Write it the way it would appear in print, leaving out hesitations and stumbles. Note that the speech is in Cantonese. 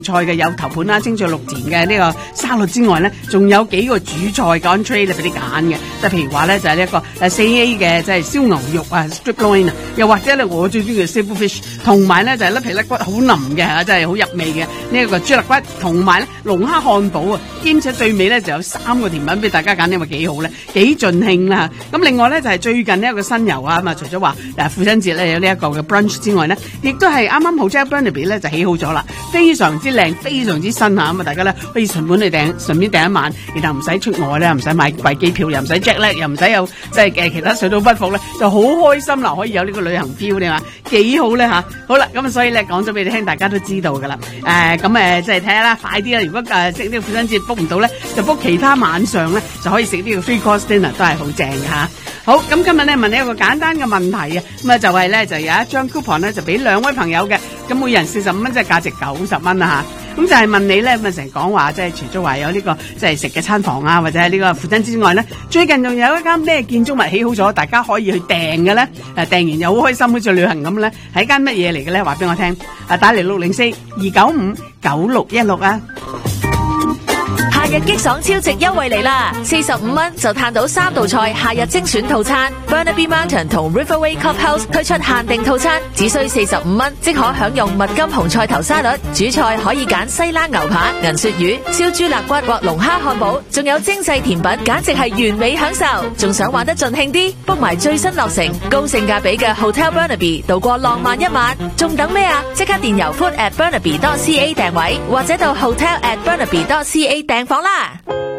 菜嘅有頭盤啦、蒸醬綠田嘅呢個沙律之外咧，仲有幾個主菜嘅 entree 咧俾你揀嘅，即係譬如話咧就係呢一個4A 嘅即係燒牛肉啊 strip loin 啊，又或者咧我最中意嘅 silver fish， 同埋咧就係甩皮甩骨好腍嘅嚇，真係好入味嘅呢一個豬肋骨，同埋咧龍蝦漢堡啊，兼且最尾咧就有3個甜品俾大家揀，因為幾好咧，幾盡興啦。咁另外咧就係最近呢一個新遊啊，咁啊除咗話父親節咧有呢一個嘅 brunch 之外咧，亦都係啱啱 Hotel Burnaby 咧就起好咗啦，非常之靚，非常之新啊！咁啊，大家咧可以順便訂一晚，然後唔使出外咧，唔使買貴機票，又唔使 jet lag，又唔使有即係其他水土不服咧，就好開心啦！可以有呢個旅行 feel，你話幾好咧嚇？好啦，咁啊，所以咧講咗俾你聽，大家都知道噶啦。即係睇下啦，快啲啦！如果即係呢個父親節 book 唔到咧，就 book 其他晚上咧，就可以食呢個 free course dinner， 都係好正嘅嚇。好，咁今日咧問你一個簡單嘅問題啊，咁啊就係咧就有一張 coupon 咧就俾2位朋友嘅，咁每人45蚊，即係價值90蚊啦嚇。咁就係問你咧，咁啊成日講話即係除咗話有呢個即係食嘅餐房啊，或者係呢個父親節之外咧，最近仲有一間咩建築物起好咗，大家可以去訂嘅咧，訂完又好開心，好似旅行咁咧，係一間乜嘢嚟嘅咧？話俾我聽，打嚟604-295-9616啊！ 夏日激爽超值優惠嚟啦！45蚊就嘆到3道菜夏日精選套餐。Burnaby Mountain 同 Riverway Clubhouse 推出限定套餐，只需45蚊即可享用蜜金紅菜頭沙律，主菜可以揀西冷牛扒、銀鱈魚、燒豬肋骨或龍蝦漢堡，仲有精製甜品，簡直係完美享受。仲想玩得盡興啲，book 埋最新落成、高性價比嘅 Hotel Burnaby， 度過浪漫一晚。仲等咩啊？即刻電郵 food@burnaby.ca 訂位，或者到 hotel@burnaby.ca 訂房啦！